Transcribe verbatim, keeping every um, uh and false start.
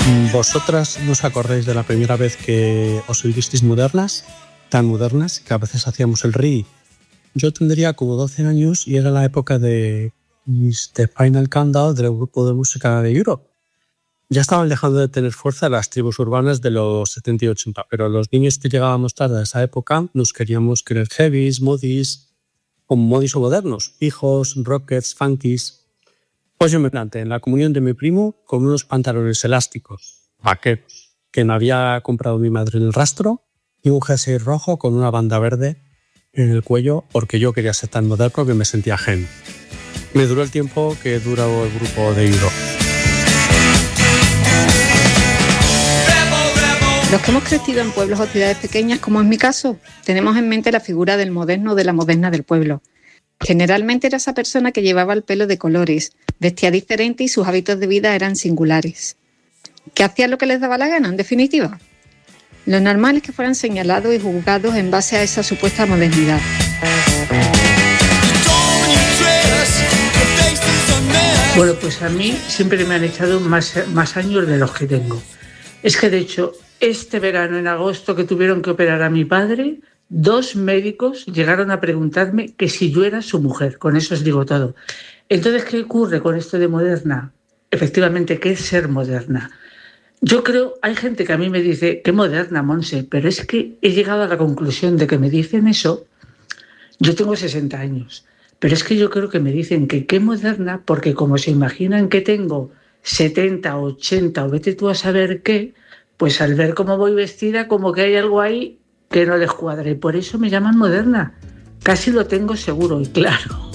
¿Vosotras no os acordáis de la primera vez que os visteis modernas? Tan modernas que a veces hacíamos el ri. Yo tendría como doce años y era la época de The Final Countdown del grupo de música de Europe. Ya estaban dejando de tener fuerza las tribus urbanas de los setenta y ochenta, pero los niños que llegábamos tarde a esa época nos queríamos creer heavies, modis, como modis o modernos, pijos, rockets, funkies. Pues yo me planté en la comunión de mi primo con unos pantalones elásticos, vaqueros, que me había comprado mi madre en el rastro, y un jersey rojo con una banda verde en el cuello porque yo quería ser tan moderno que me sentía gen. Me duró el tiempo que duró el grupo de Europe. Los que hemos crecido en pueblos o ciudades pequeñas, como es mi caso, tenemos en mente la figura del moderno o de la moderna del pueblo. Generalmente era esa persona que llevaba el pelo de colores, vestía diferente y sus hábitos de vida eran singulares. ¿Qué hacían lo que les daba la gana, en definitiva? Lo normal es que fueran señalados y juzgados en base a esa supuesta modernidad. Bueno, pues a mí siempre me han echado más, más años de los que tengo. Es que, de hecho, este verano, en agosto, que tuvieron que operar a mi padre, dos médicos llegaron a preguntarme que si yo era su mujer. Con eso os digo todo. Entonces, ¿qué ocurre con esto de moderna? Efectivamente, ¿qué es ser moderna? Yo creo, hay gente que a mí me dice, qué moderna, Monse, pero es que he llegado a la conclusión de que me dicen eso. Yo tengo sesenta años, pero es que yo creo que me dicen que qué moderna, porque como se imaginan que tengo setenta, ochenta o vete tú a saber qué, pues al ver cómo voy vestida, como que hay algo ahí que no les cuadra, y por eso me llaman moderna. Casi lo tengo seguro y claro.